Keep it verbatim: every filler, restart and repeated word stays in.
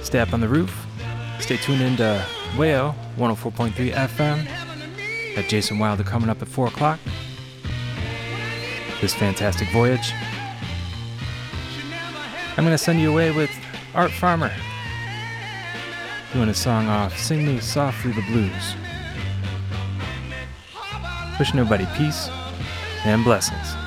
Stay up on the roof. Stay tuned into Wayo one oh four point three F M. Got Jason Wilder coming up at four o'clock. This fantastic voyage. I'm going to send you away with Art Farmer doing a song off Sing Me Softly the Blues. Wishing everybody peace and blessings.